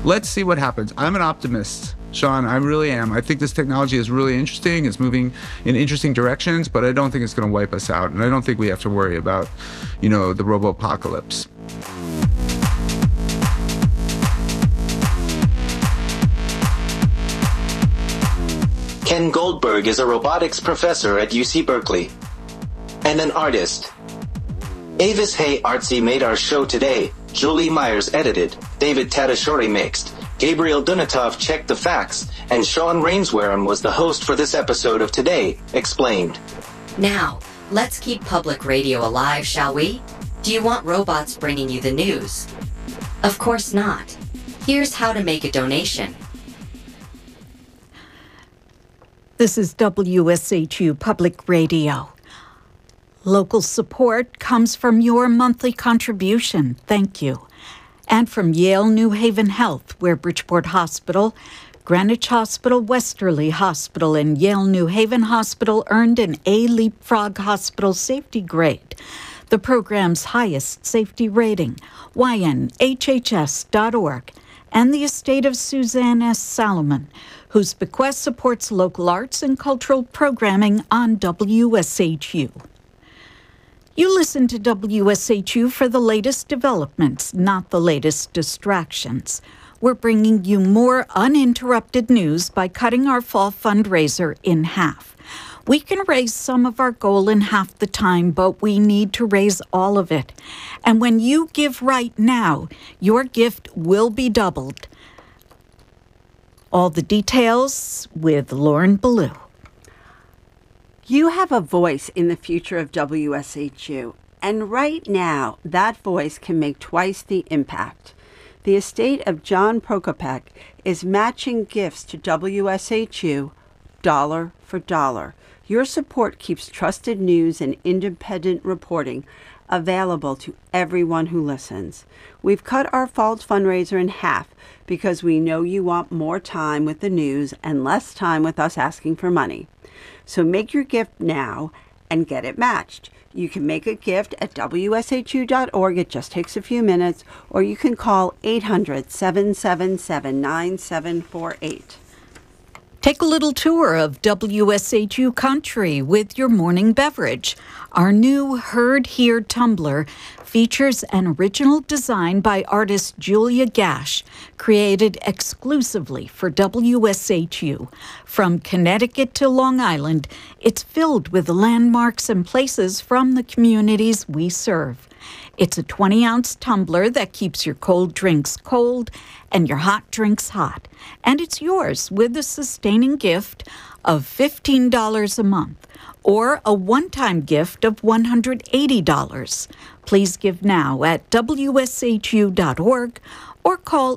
let's see what happens. I'm an optimist, Sean. I really am. I think this technology is really interesting. It's moving in interesting directions, but I don't think it's going to wipe us out. And I don't think we have to worry about, the robo-apocalypse. Ken Goldberg is a robotics professor at UC Berkeley and an artist. Avis Hay Artsy made our show today. Julie Myers edited. David Tadashori mixed. Gabriel Dunatov checked the facts. And Sean Rainswareham was the host for this episode of Today Explained. Now, let's keep public radio alive, shall we? Do you want robots bringing you the news? Of course not. Here's how to make a donation. This is WSHU Public Radio. Local support comes from your monthly contribution. Thank you. And from Yale New Haven Health, where Bridgeport Hospital, Greenwich Hospital, Westerly Hospital, and Yale New Haven Hospital earned an A Leapfrog Hospital safety grade, the program's highest safety rating, ynhhs.org, and the estate of Suzanne S. Salomon, whose bequest supports local arts and cultural programming on WSHU. You listen to WSHU for the latest developments, not the latest distractions. We're bringing you more uninterrupted news by cutting our fall fundraiser in half. We can raise some of our goal in half the time, but we need to raise all of it. And when you give right now, your gift will be doubled. All the details with Lauren Ballou. You have a voice in the future of WSHU, and right now, that voice can make twice the impact. The estate of John Prokopek is matching gifts to WSHU dollar for dollar. Your support keeps trusted news and independent reporting available to everyone who listens. We've cut our fall fundraiser in half because we know you want more time with the news and less time with us asking for money. So make your gift now and get it matched. You can make a gift at WSHU.org. It just takes a few minutes, or you can call 800-777-9748. Take a little tour of WSHU Country with your morning beverage. Our new Heard Here tumbler features an original design by artist Julia Gash, created exclusively for WSHU. From Connecticut to Long Island, it's filled with landmarks and places from the communities we serve. It's a 20-ounce tumbler that keeps your cold drinks cold and your hot drinks hot. And it's yours with a sustaining gift of $15 a month or a one-time gift of $180. Please give now at WSHU.org or call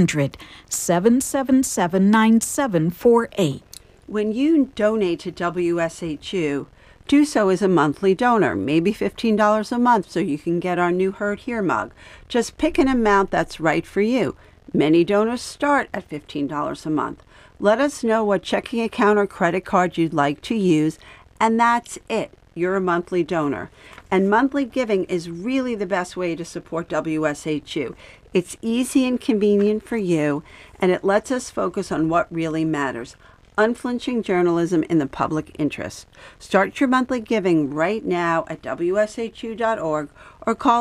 800-777-9748. When you donate to WSHU, do so as a monthly donor, maybe $15 a month so you can get our new Heard Here mug. Just pick an amount that's right for you. Many donors start at $15 a month. Let us know what checking account or credit card you'd like to use, and that's it. You're a monthly donor. And monthly giving is really the best way to support WSHU. It's easy and convenient for you, and it lets us focus on what really matters. Unflinching journalism in the public interest. Start your monthly giving right now at WSHU.org or call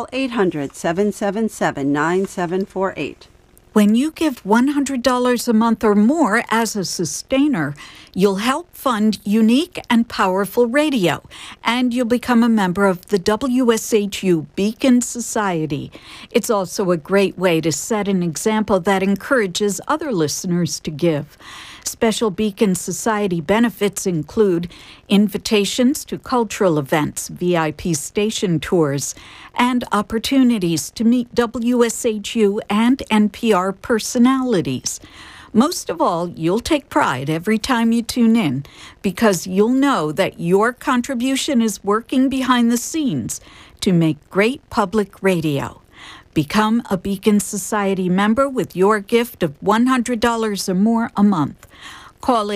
800-777-9748. When you give $100 a month or more as a sustainer, you'll help fund unique and powerful radio, and you'll become a member of the WSHU Beacon Society. It's also a great way to set an example that encourages other listeners to give. Special Beacon Society benefits include invitations to cultural events, VIP station tours, and opportunities to meet WSHU and NPR personalities. Most of all, you'll take pride every time you tune in because you'll know that your contribution is working behind the scenes to make great public radio. Become a Beacon Society member with your gift of $100 or more a month. Call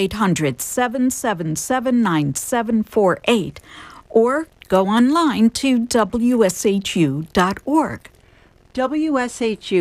800-777-9748 or go online to WSHU.org. WSHU